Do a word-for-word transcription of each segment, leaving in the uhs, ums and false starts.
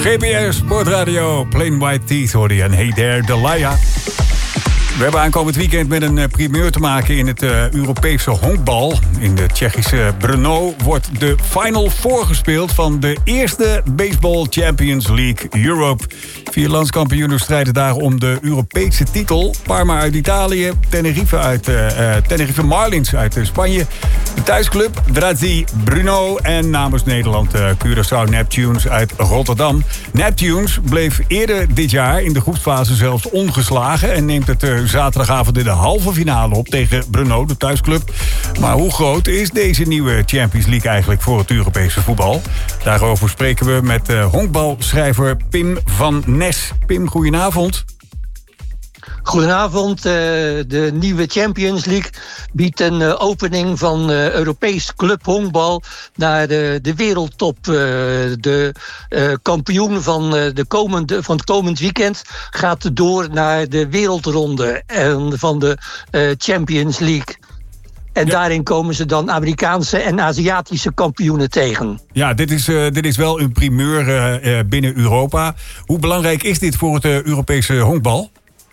G P S, Sportradio, Plain White Teeth hoorde je en Hey There, Delilah. We hebben aankomend weekend met een primeur te maken in het uh, Europese honkbal. In de Tsjechische Brno wordt de Final Four gespeeld van de eerste Baseball Champions League Europe. Vier landskampioenen strijden daar om de Europese titel. Parma uit Italië, Tenerife, uit, uh, uh, Tenerife Marlins uit uh, Spanje. De thuisclub Drazi Brno en namens Nederland uh, Curaçao Neptunes uit Rotterdam. Neptunes bleef eerder dit jaar in de groepsfase zelfs ongeslagen en neemt het uh, zaterdagavond in de halve finale op tegen Brno, de thuisclub. Maar hoe groot is deze nieuwe Champions League eigenlijk voor het Europese voetbal? Daarover spreken we met uh, honkbalschrijver Pim van Nes. Pim, goedenavond. Goedenavond. Uh, de nieuwe Champions League biedt een uh, opening van uh, Europees clubhonkbal naar de, de wereldtop. Uh, de uh, kampioen van, uh, de komende, van het komend weekend gaat door naar de wereldronde en van de uh, Champions League. En ja. Daarin komen ze dan Amerikaanse en Aziatische kampioenen tegen. Ja, dit is, uh, dit is wel een primeur uh, binnen Europa. Hoe belangrijk is dit voor het uh, Europese honkbal?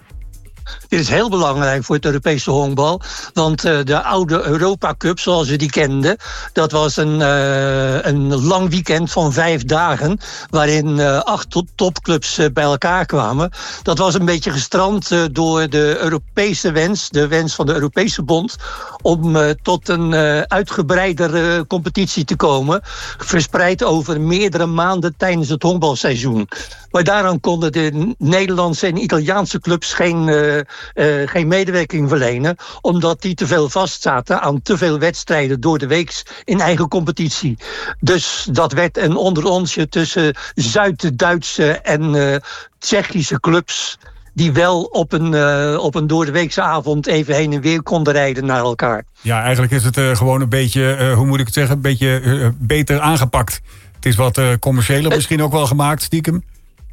Dit is heel belangrijk voor het Europese honkbal. Want uh, de oude Europa Cup, zoals we die kenden, dat was een, uh, een lang weekend van vijf dagen, waarin uh, acht to- topclubs uh, bij elkaar kwamen. Dat was een beetje gestrand uh, door de Europese wens, de wens van de Europese Bond, om uh, tot een uh, uitgebreidere uh, competitie te komen, verspreid over meerdere maanden tijdens het honkbalseizoen. Maar daaraan konden de Nederlandse en Italiaanse clubs geen, uh, uh, geen medewerking verlenen, omdat die te veel vastzaten aan te veel wedstrijden door de week in eigen competitie. Dus dat werd een onderonsje tussen Zuid-Duitse en uh, Tsjechische clubs, die wel op een, uh, op een doordeweekse avond even heen en weer konden rijden naar elkaar. Ja, eigenlijk is het uh, gewoon een beetje, uh, hoe moet ik het zeggen, een beetje uh, beter aangepakt. Het is wat uh, commerciëler misschien ook wel gemaakt, stiekem.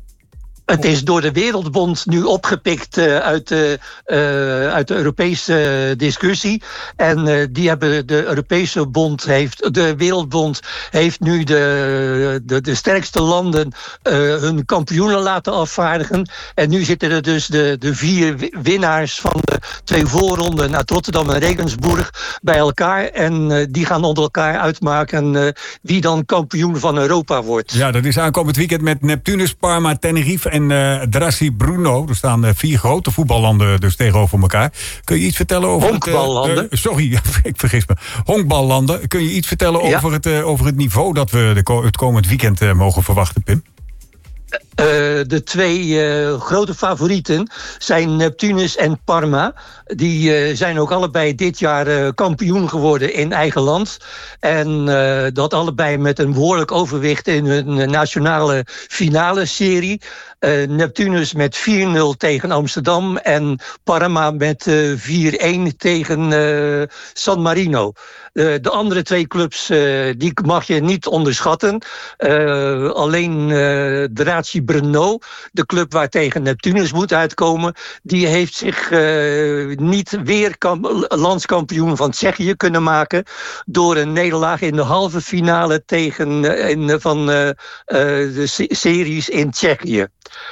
Het is door de Wereldbond nu opgepikt uh, uit, de, uh, uit de Europese discussie. En uh, die hebben de Europese Bond heeft, de Wereldbond heeft nu de, de, de sterkste landen uh, hun kampioenen laten afvaardigen. En nu zitten er dus de, de vier winnaars van de twee voorronden uit Rotterdam en Regensburg bij elkaar. En uh, die gaan onder elkaar uitmaken uh, wie dan kampioen van Europa wordt. Ja, dat is aankomend weekend met Neptunus, Parma, Tenerife en uh, Drazi Brno. Er staan uh, vier grote voetballanden dus tegenover elkaar. Kun je iets vertellen over Honkballanden? het... Uh, sorry, ik vergis me. Honkballanden. Kun je iets vertellen ja. over, het, uh, over het niveau dat we de, het komend weekend uh, mogen verwachten, Pim? Uh, de twee uh, grote favorieten zijn Neptunus en Parma. Die uh, zijn ook allebei dit jaar uh, kampioen geworden in eigen land. En uh, dat allebei met een behoorlijk overwicht in hun nationale finale serie. Uh, Neptunus met vier nul tegen Amsterdam en Parma met uh, vier-een tegen uh, San Marino. Uh, de andere twee clubs uh, die mag je niet onderschatten. Uh, alleen uh, Drazi Brno, de club waar tegen Neptunus moet uitkomen, die heeft zich uh, niet weer kamp- landskampioen van Tsjechië kunnen maken door een nederlaag in de halve finale tegen, uh, in, van uh, uh, de se- series in Tsjechië.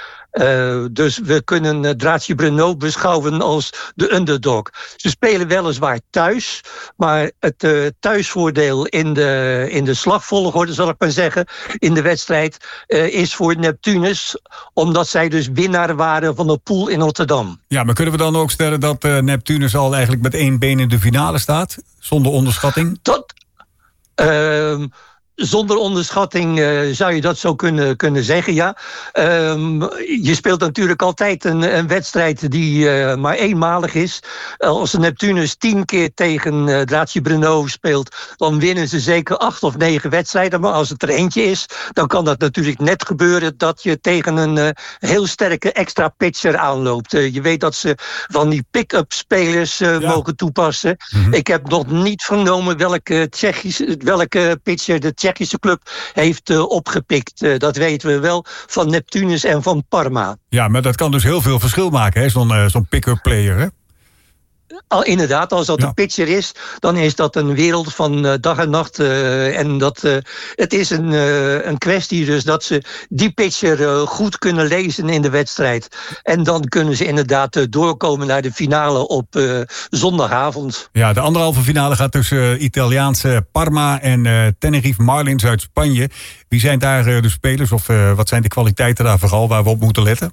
Uh, dus we kunnen uh, Drazi Brno beschouwen als de underdog. Ze spelen weliswaar thuis, maar het uh, thuisvoordeel in de, in de slagvolgorde, zal ik maar zeggen, in de wedstrijd uh, is voor Neptunus, omdat zij dus winnaar waren van de pool in Rotterdam. Ja, maar kunnen we dan ook stellen dat uh, Neptunus al eigenlijk met één been in de finale staat, zonder onderschatting? Dat... Uh, Zonder onderschatting uh, zou je dat zo kunnen, kunnen zeggen, ja. Um, je speelt natuurlijk altijd een, een wedstrijd die uh, maar eenmalig is. Als de Neptunus tien keer tegen uh, Drazi Brno speelt, dan winnen ze zeker acht of negen wedstrijden. Maar als het er eentje is, dan kan dat natuurlijk net gebeuren dat je tegen een uh, heel sterke extra pitcher aanloopt. Uh, je weet dat ze van die pick-up spelers uh, ja. mogen toepassen. Mm-hmm. Ik heb nog niet vernomen welke, Tsjechische, welke pitcher de Tsjechische club heeft uh, opgepikt. Uh, dat weten we wel van Neptunus en van Parma. Ja, maar dat kan dus heel veel verschil maken, hè? Zo'n, uh, zo'n pick-up player, hè? al, inderdaad, als dat Ja. een pitcher is, dan is dat een wereld van uh, dag en nacht. Uh, en dat, uh, het is een, uh, een kwestie dus dat ze die pitcher uh, goed kunnen lezen in de wedstrijd. En dan kunnen ze inderdaad uh, doorkomen naar de finale op uh, zondagavond. Ja, de anderhalve finale gaat tussen uh, Italiaanse Parma en uh, Tenerife Marlins uit Spanje. Wie zijn daar uh, de spelers of uh, wat zijn de kwaliteiten daar vooral waar we op moeten letten?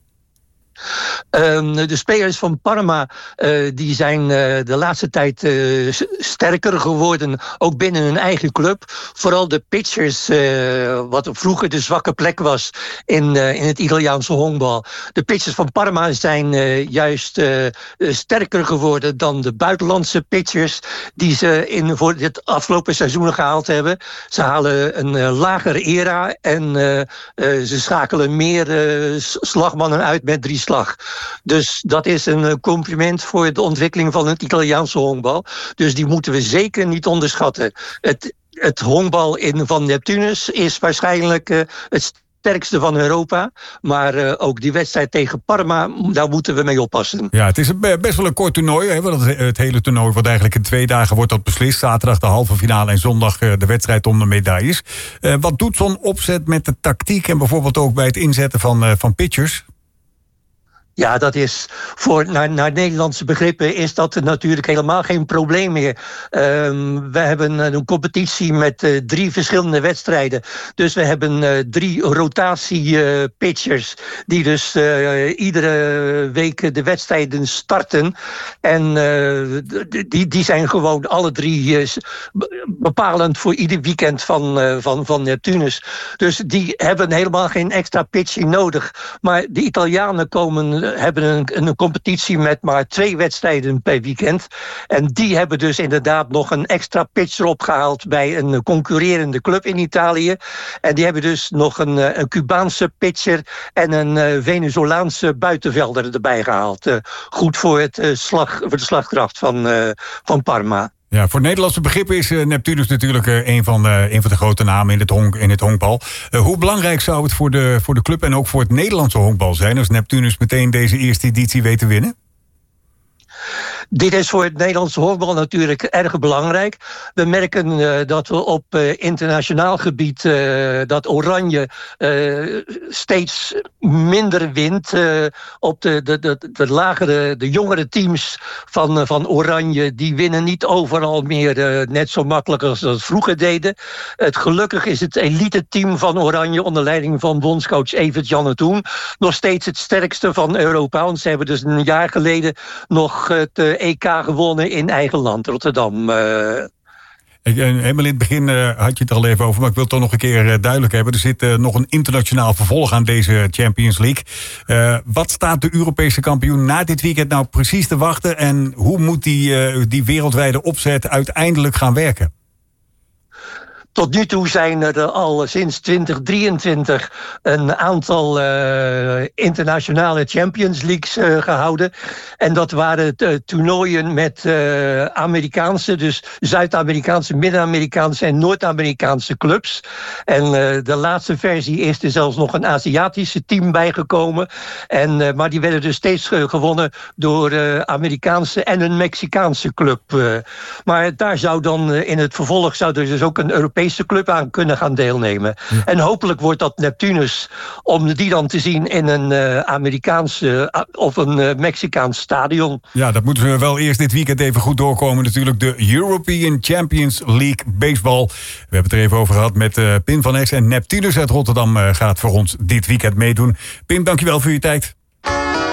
Um, de spelers van Parma uh, die zijn uh, de laatste tijd uh, sterker geworden, ook binnen hun eigen club. Vooral de pitchers, uh, wat vroeger de zwakke plek was in, uh, in het Italiaanse honkbal. De pitchers van Parma zijn uh, juist uh, sterker geworden dan de buitenlandse pitchers die ze in, voor dit afgelopen seizoen gehaald hebben. Ze halen een uh, lagere era en uh, uh, ze schakelen meer uh, slagmannen uit met drie slag. Dus dat is een compliment voor de ontwikkeling van het Italiaanse honkbal. Dus die moeten we zeker niet onderschatten. Het, het honkbal in, van Neptunus is waarschijnlijk uh, het sterkste van Europa. Maar uh, ook die wedstrijd tegen Parma, daar moeten we mee oppassen. Ja, het is best wel een kort toernooi. Hè? Want het, het hele toernooi wordt eigenlijk in twee dagen wordt dat beslist. Zaterdag de halve finale en zondag uh, de wedstrijd om de medailles. Uh, wat doet zo'n opzet met de tactiek en bijvoorbeeld ook bij het inzetten van, uh, van pitchers? Ja, dat is voor naar, naar Nederlandse begrippen is dat natuurlijk helemaal geen probleem meer. Um, we hebben een competitie met uh, drie verschillende wedstrijden. Dus we hebben uh, drie rotatie-pitchers uh, die dus uh, iedere week de wedstrijden starten. En uh, die, die zijn gewoon alle drie uh, bepalend voor ieder weekend van, uh, van, van Neptunus. Dus die hebben helemaal geen extra pitching nodig. Maar de Italianen komen hebben een, een competitie met maar twee wedstrijden per weekend. En die hebben dus inderdaad nog een extra pitcher opgehaald bij een concurrerende club in Italië. En die hebben dus nog een, een Cubaanse pitcher en een Venezolaanse buitenvelder erbij gehaald. Uh, goed voor, het, uh, slag, voor de slagkracht van, uh, van Parma. Ja, voor Nederlandse begrippen is uh, Neptunus natuurlijk uh, een, van, uh, een van de grote namen in het, honk, in het honkbal. Uh, hoe belangrijk zou het voor de, voor de club en ook voor het Nederlandse honkbal zijn als Neptunus meteen deze eerste editie weet te winnen? Dit is voor het Nederlandse honkbal natuurlijk erg belangrijk. We merken uh, dat we op uh, internationaal gebied uh, dat Oranje uh, steeds minder wint. Uh, op de, de, de, de lagere, de jongere teams van, uh, van Oranje, die winnen niet overal meer uh, net zo makkelijk als ze dat vroeger deden. Het gelukkig is het elite team van Oranje onder leiding van bondscoach Evert Janne nog steeds het sterkste van Europa. Want ze hebben dus een jaar geleden nog het uh, E K gewonnen in eigen land, Rotterdam. Uh... Ik, helemaal in het begin uh, had je het er al even over, maar ik wil het toch nog een keer uh, duidelijk hebben. Er zit uh, nog een internationaal vervolg aan deze Champions League. Uh, wat staat de Europese kampioen na dit weekend nou precies te wachten en hoe moet die, uh, die wereldwijde opzet uiteindelijk gaan werken? Tot nu toe zijn er al sinds twintig drieëntwintig een aantal uh, internationale Champions Leagues uh, gehouden. En dat waren uh, toernooien met uh, Amerikaanse, dus Zuid-Amerikaanse, Midden-Amerikaanse en Noord-Amerikaanse clubs. En uh, de laatste versie is er zelfs nog een Aziatische team bijgekomen. En, uh, maar die werden dus steeds uh, gewonnen door uh, Amerikaanse en een Mexicaanse club. Uh, maar daar zou dan uh, in het vervolg zou er dus ook een Europese club aan kunnen gaan deelnemen. Ja. En hopelijk wordt dat Neptunus, om die dan te zien in een uh, Amerikaanse uh, of een uh, Mexicaans stadion. Ja, dat moeten we wel eerst dit weekend even goed doorkomen. Natuurlijk de European Champions League Baseball. We hebben het er even over gehad met uh, Pim van Es en Neptunus uit Rotterdam uh, gaat voor ons dit weekend meedoen. Pim, dankjewel voor je tijd.